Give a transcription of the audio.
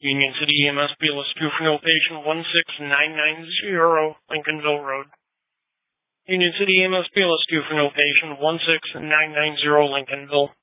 Union City EMS BLS 2 for no patient 16990 Lincolnville Road. Union City EMS BLS 2 for no patient 16990 Lincolnville.